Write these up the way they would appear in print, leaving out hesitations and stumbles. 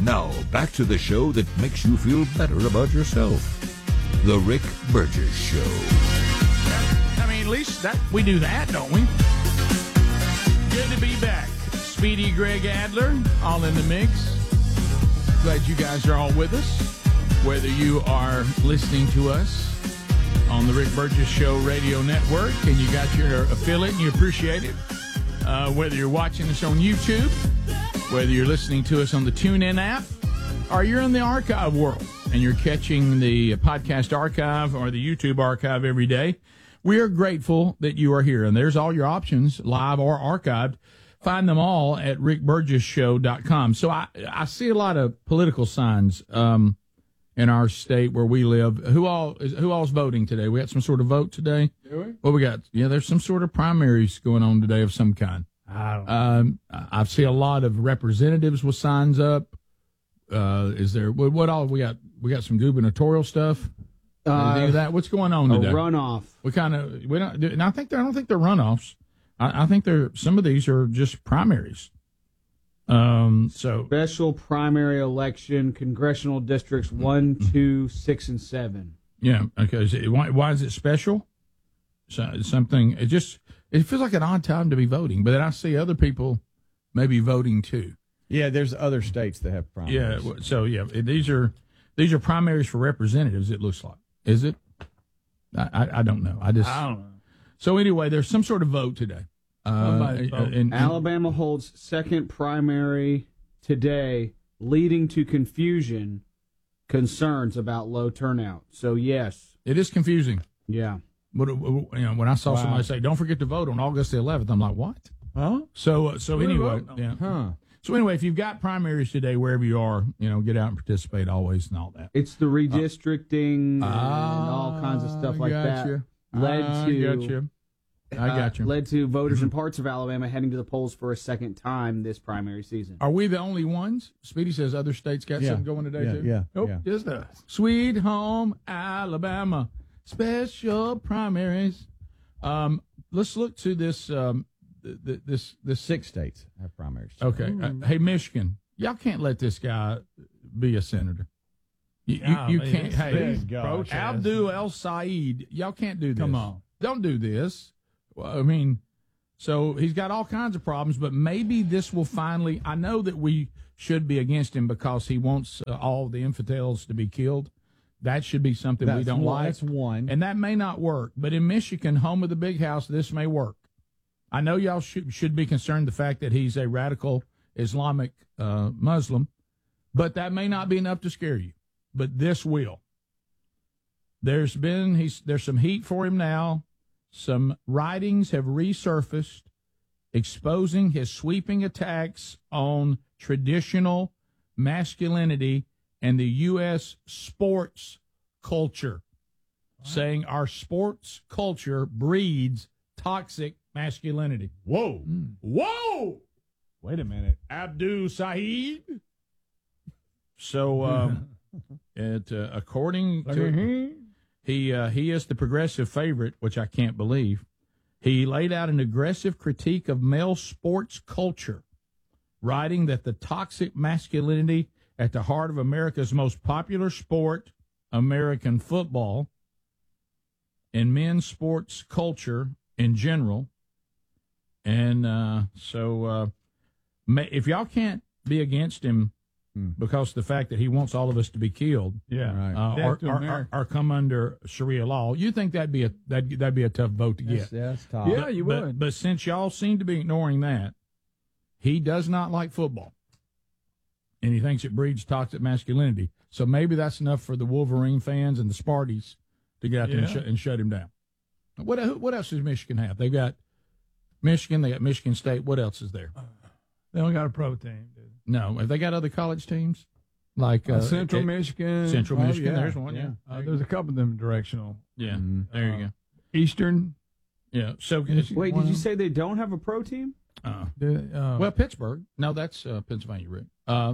Now, back to the show that makes you feel better about yourself. The Rick Burgess Show. I mean, at least that we do that, don't we? Good to be back. Speedy, Greg Adler, all in the mix. Glad you guys are all with us. Whether you are listening to us on the Rick Burgess Show radio network and you got your affiliate and you appreciate it, whether you're watching us on YouTube, whether you're listening to us on the TuneIn app, or you're in the archive world and you're catching the podcast archive or the YouTube archive every day, we are grateful that you are here. And there's all your options, live or archived. Find them all at rickburgessshow.com. So I see a lot of political signs in our state where we live. Who all's voting today? We got some sort of vote today? Do we? What we got? Yeah, there's some sort of primaries going on today of some kind. I don't know. I see a lot of representatives with signs up. Is there what all we got? We got some gubernatorial stuff. Anything of that? What's going on today? A runoff. We don't. And I don't think they're runoffs. I think some of these are just primaries. So Special primary election, congressional districts 1, 2, 6, and 7. yeah. Okay. Why is it special? Something. It feels like an odd time to be voting, but then I see other people maybe voting too. Yeah, there's other states that have primaries. Yeah. So yeah, these are primaries for representatives. It looks like. Is it? I don't know. I don't know. So anyway, there's some sort of vote today. Alabama holds second primary today, leading to concerns about low turnout. So yes, it is confusing. Yeah. But when I saw somebody say, "Don't forget to vote on August the 11th," I'm like, "What?" Huh? So anyway, yeah. Huh. So anyway, if you've got primaries today, wherever you are, get out and participate always and all that. It's the redistricting and all kinds of stuff like that. I got you. Led to voters in parts of Alabama heading to the polls for a second time this primary season. Are we the only ones? Speedy says other states got something going today too. Yeah. Nope, Yeah. just us. Sweet home Alabama, special primaries. Let's look to this. This 6 states have primaries. Okay. Hey, Michigan, y'all can't let this guy be a senator. You can't. Hey, Abdul El Said, y'all can't do this. Come on. Don't do this. Well, I mean, so he's got all kinds of problems, but maybe this will finally. I know that we should be against him because he wants all the infidels to be killed. That should be something we don't like. That's one. And that may not work. But in Michigan, home of the big house, this may work. I know y'all should be concerned the fact that he's a radical Islamic Muslim, but that may not be enough to scare you. But this will. There's some heat for him now. Some writings have resurfaced exposing his sweeping attacks on traditional masculinity and the U.S. sports culture, saying our sports culture breeds toxic masculinity. Whoa. Whoa! Wait a minute. Abdul Saeed. So, according to he is the progressive favorite, which I can't believe. He laid out an aggressive critique of male sports culture, writing that the toxic masculinity at the heart of America's most popular sport, American football, and men's sports culture in general. And so if y'all can't be against him because of the fact that he wants all of us to be killed, or come under Sharia law, you think that'd be a tough vote to get? That's tough. Yeah, you would. But since y'all seem to be ignoring that, he does not like football, and he thinks it breeds toxic masculinity. So maybe that's enough for the Wolverine fans and the Sparties to get out there and shut him down. What else does Michigan have? They've got Michigan. They got Michigan State. What else is there? They don't got a pro team, dude. No. Have they got other college teams? Like Central Michigan. Central Michigan. Yeah. There's one, yeah. There's a couple of them directional. Yeah. There you go. Eastern. Yeah. So wait, did you say they don't have a pro team? Well, Pittsburgh. No, that's Pennsylvania, Rick.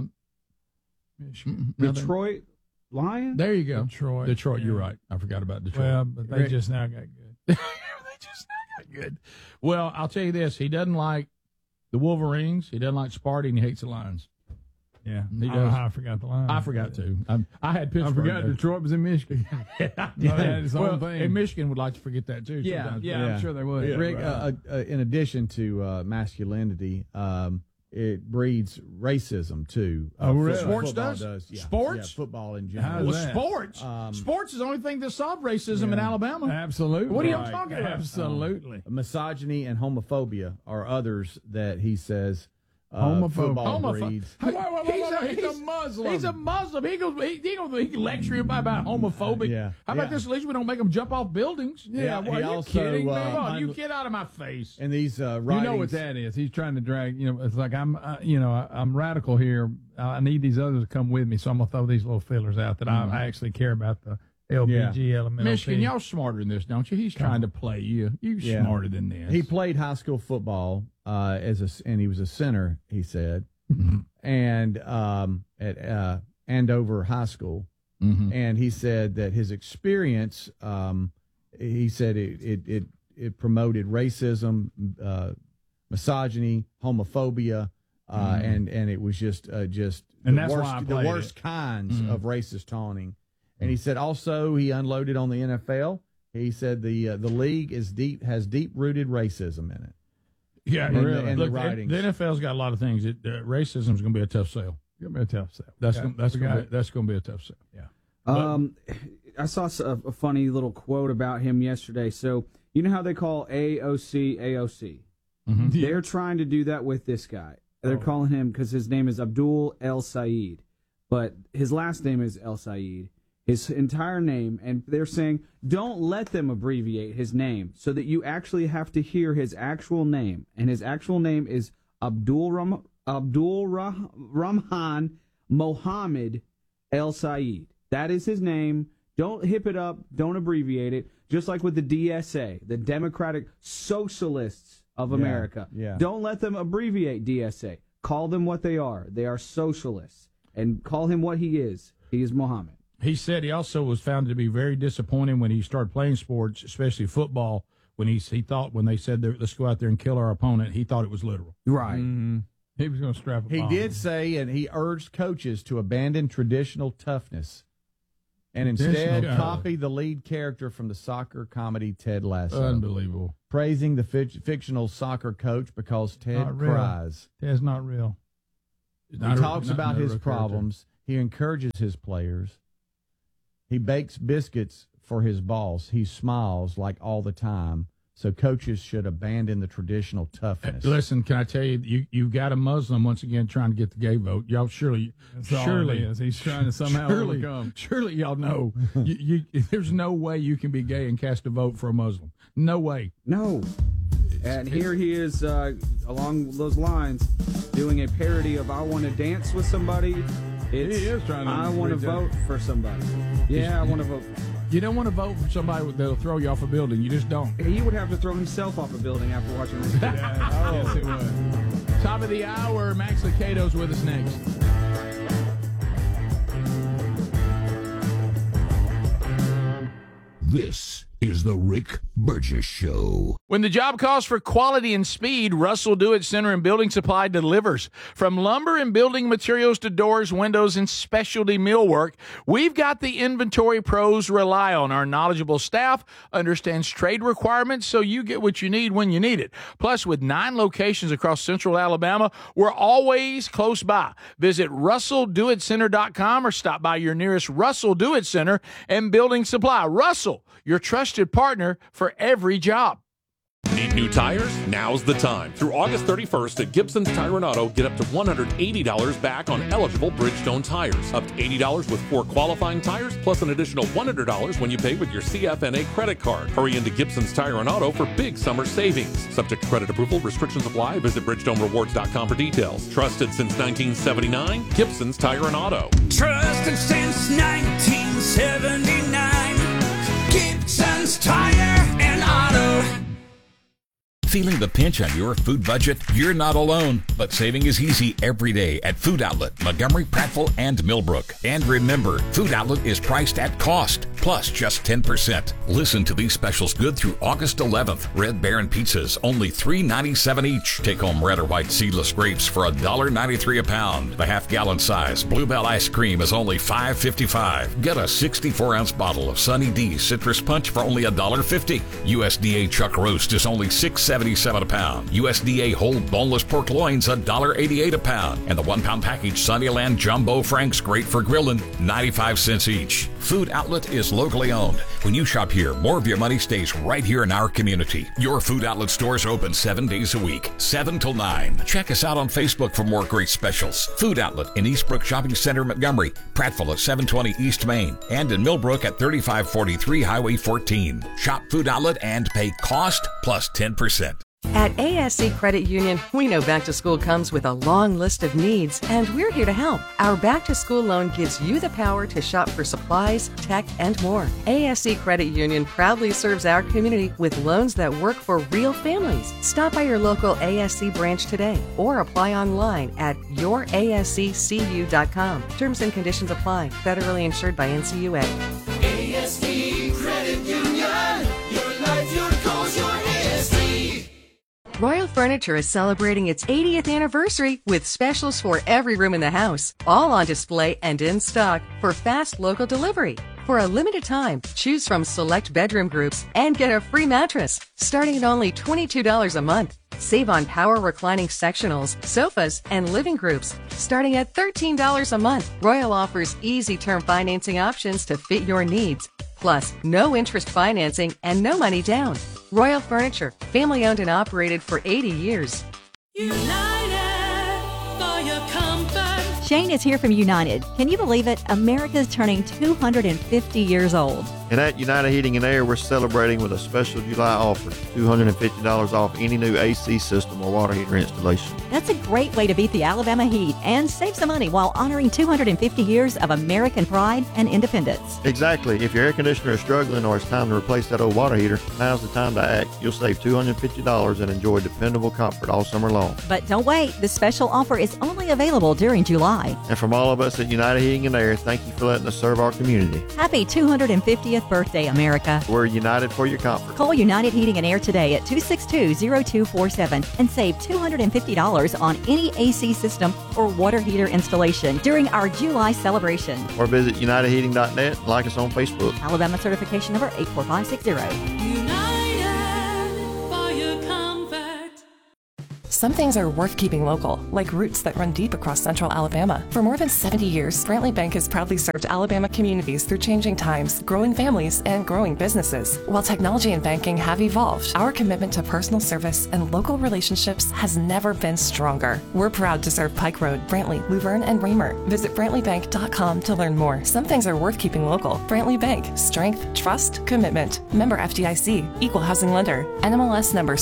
Detroit Lions? There you go. Detroit. Yeah. You're right. I forgot about Detroit. Well, but they just now got good. Good. Well, I'll tell you this. He doesn't like the Wolverines. He doesn't like Sparty, and he hates the Lions. Yeah, He I don't know does. how I forgot the line. I forgot to. I had I Pittsburgh. forgot Detroit was in Michigan. Yeah. That is the Well, whole thing. and Michigan would like to forget that too. Yeah, sometimes. yeah, I'm sure they would. Yeah. Rick, right. in addition to masculinity, it breeds racism too. Oh, really? Sports Football does? Yeah. Sports? Yeah, football in How's general. Well, that? sports. Sports is the only thing that solved racism in Alabama. Absolutely. What are you Right. talking about? Absolutely. Misogyny and homophobia are others that he says Homophobia. football Homopho- breeds. He's a Muslim. He's a Muslim. He can lecture you about homophobic. Yeah. How about Yeah. this? At least we don't make them jump off buildings. Yeah, well, he are you also, kidding me? uh, Come on, you get out of my face. And these writings, You know what that is? He's trying to drag. It's like I'm radical here. I need these others to come with me, so I'm gonna throw these little fillers out that I actually care about the LBG element. Michigan, y'all smarter than this, don't you? He's trying to play you. You Yeah. smarter than this. he played high school football and he was a center. He said, and at Andover High School. And he said that his experience, he said it promoted racism, misogyny, homophobia, and it was just And the that's why worst, I the played worst it. kinds of racist taunting. And he said also he unloaded on the NFL. He said the league has deep rooted racism in it. Yeah, And the- really. and the Look, writings. the NFL's got a lot of things. Racism is going to be a tough sell. Give me a tough sell. That's Yeah, gonna, that's we going got to that's going to be a tough sell. Yeah. I saw a funny little quote about him yesterday. So you know how they call AOC AOC? They're trying to do that with this guy. They're calling him because his name is Abdul El Said, but his last name is El Said. His entire name, and they're saying don't let them abbreviate his name so that you actually have to hear his actual name, and his actual name is Abdul Rahman Mohammed El Said. That is his name. Don't hip it up. Don't abbreviate it. Just like with the DSA, the Democratic Socialists of America. yeah. Don't let them abbreviate DSA. Call them what they are. They are socialists. And call him what he is. He is Mohammed. He said he also was found to be very disappointed when he started playing sports, especially football. When he thought when they said let's go out there and kill our opponent, he thought it was literal. Right. He was going to strap a He bomb. did say, and he urged coaches to abandon traditional toughness and instead Traditional- copy the lead character from the soccer comedy Ted Lasso, Unbelievable. praising the fictional soccer coach because Ted Not real. cries. That's not real. He talks about his problems. He encourages his players. He bakes biscuits for his boss. He smiles like all the time. So coaches should abandon the traditional toughness. Listen, can I tell you, you got a Muslim once again trying to get the gay vote. Y'all surely That's all it is. He's trying to somehow overcome. Surely y'all know there's no way you can be gay and cast a vote for a Muslim. No way. No. And here he is, along those lines, doing a parody of "I Want to Dance with Somebody." It's, He is trying to I want to reach out. vote for somebody. Yeah, I want to vote for somebody. You don't want to vote for somebody that'll throw you off a building. You just don't. He would have to throw himself off a building after watching this. Yes, it would. Top of the hour, Max Licado's with us next. This is the Rick Burgess Show. When the job calls for quality and speed, Russell Do-It Center and Building Supply delivers. From lumber and building materials to doors, windows, and specialty millwork, we've got the inventory pros rely on. Our knowledgeable staff understands trade requirements so you get what you need when you need it. Plus, with 9 locations across central Alabama, we're always close by. Visit RussellDoItCenter.com or stop by your nearest Russell Do-It Center and Building Supply. Russell, your trusted partner for every job. Need new tires? Now's the time. Through August 31st at Gibson's Tire and Auto, get up to $180 back on eligible Bridgestone tires. Up to $80 with 4 qualifying tires, plus an additional $100 when you pay with your CFNA credit card. Hurry into Gibson's Tire and Auto for big summer savings. Subject to credit approval, restrictions apply. Visit BridgestoneRewards.com for details. Trusted since 1979, Gibson's Tire and Auto. Trusted since 1979. Gibson's Tire and Auto. Feeling the pinch on your food budget? You're not alone, but saving is easy every day at Food Outlet, Montgomery, Prattville, and Millbrook. And remember, Food Outlet is priced at cost, plus just 10%. Listen to these specials good through August 11th. Red Baron pizzas, only $3.97 each. Take home red or white seedless grapes for $1.93 a pound. The half-gallon size Bluebell ice cream is only $5.55. Get a 64-ounce bottle of Sunny D Citrus Punch for only $1.50. USDA Chuck Roast is only $6.77 a pound. USDA whole boneless pork loins $1.88 a pound. And the 1-pound package Sunnyland Jumbo Franks, great for grilling, 95 cents each. Food Outlet is locally owned. When you shop here, more of your money stays right here in our community. Your Food Outlet stores open 7 days a week, 7 till 9. Check us out on Facebook for more great specials. Food Outlet in Eastbrook Shopping Center, Montgomery, Prattville at 720 East Main, and in Millbrook at 3543 Highway 14. Shop Food Outlet and pay cost plus 10%. At ASC Credit Union, we know back to school comes with a long list of needs, and we're here to help. Our back to school loan gives you the power to shop for supplies, tech, and more. ASC Credit Union proudly serves our community with loans that work for real families. Stop by your local ASC branch today or apply online at yourasccu.com. Terms and conditions apply. Federally insured by NCUA. ASC Credit Union. Your life, your goals, your ASC. Royal Furniture is celebrating its 80th anniversary with specials for every room in the house, all on display and in stock for fast local delivery. For a limited time, choose from select bedroom groups and get a free mattress, starting at only $22 a month. Save on power reclining sectionals, sofas, and living groups, starting at $13 a month. Royal offers easy term financing options to fit your needs. Plus, no interest financing and no money down. Royal Furniture, family owned and operated for 80 years. United for your comfort. Shane is here from United. Can you believe it? America's turning 250 years old. And at United Heating and Air, we're celebrating with a special July offer, $250 off any new AC system or water heater installation. That's a great way to beat the Alabama heat and save some money while honoring 250 years of American pride and independence. Exactly. If your air conditioner is struggling or it's time to replace that old water heater, now's the time to act. You'll save $250 and enjoy dependable comfort all summer long. But don't wait. The special offer is only available during July. And from all of us at United Heating and Air, thank you for letting us serve our community. Happy 250th birthday, America. We're united for your comfort. Call United Heating and Air today at 262-0247 and save $250 on any AC system or water heater installation during our July celebration. Or visit UnitedHeating.net and like us on Facebook. Alabama certification number 84560. United for your comfort. Some things are worth keeping local, like roots that run deep across central Alabama. For more than 70 years, Brantley Bank has proudly served Alabama communities through changing times, growing families, and growing businesses. While technology and banking have evolved, our commitment to personal service and local relationships has never been stronger. We're proud to serve Pike Road, Brantley, Luverne, and Raymer. Visit BrantleyBank.com to learn more. Some things are worth keeping local. Brantley Bank. Strength, trust, commitment. Member FDIC. Equal housing lender. NMLS number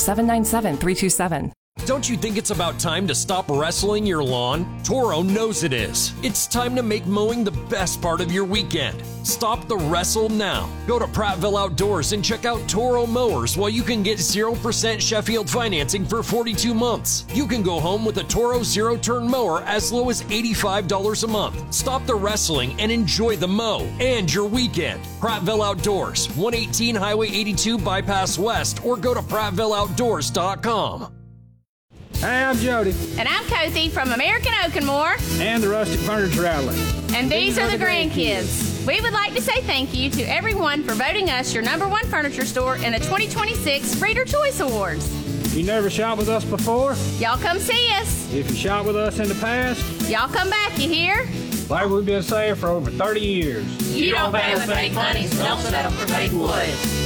797327. Don't you think it's about time to stop wrestling your lawn? Toro knows it is. It's time to make mowing the best part of your weekend. Stop the wrestle now. Go to Prattville Outdoors and check out Toro Mowers while you can get 0% Sheffield financing for 42 months. You can go home with a Toro zero-turn mower as low as $85 a month. Stop the wrestling and enjoy the mow and your weekend. Prattville Outdoors, 118 Highway 82 Bypass West, or go to PrattvilleOutdoors.com. Hey, I'm Jody. And I'm Cozy from American Oak and More. And the Rustic Furniture Outlet. And these are the grandkids. We would like to say thank you to everyone for voting us your #1 furniture store in the 2026 Reader Choice Awards. You never shopped with us before? Y'all come see us. If you shopped with us in the past? Y'all come back, you hear? Like we've been saying for over 30 years. You don't pay with fake money, so don't settle for fake wood.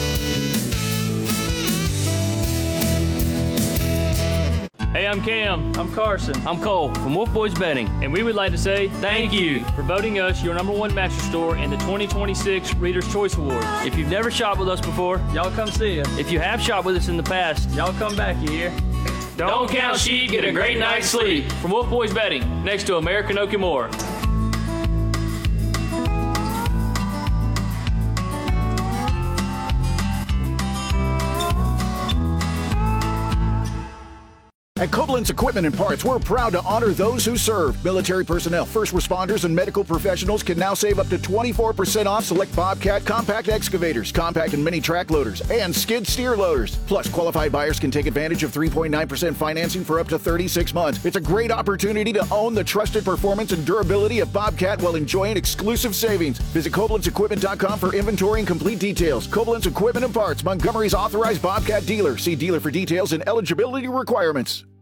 Hey, I'm Cam. I'm Carson. I'm Cole from Wolf Boys Bedding, and we would like to say thank you for voting us your #1 mattress store in the 2026 Reader's Choice Awards. If you've never shopped with us before, y'all come see us. If you have shopped with us in the past, y'all come back, you hear? Don't count sheep, get a great night's sleep. From Wolf Boys Bedding, next to American Oak and More. At Koblenz Equipment and Parts, we're proud to honor those who serve. Military personnel, first responders, and medical professionals can now save up to 24% off select Bobcat compact excavators, compact and mini track loaders, and skid steer loaders. Plus, qualified buyers can take advantage of 3.9% financing for up to 36 months. It's a great opportunity to own the trusted performance and durability of Bobcat while enjoying exclusive savings. Visit KoblenzEquipment.com for inventory and complete details. Koblenz Equipment and Parts, Montgomery's authorized Bobcat dealer. See dealer for details and eligibility requirements.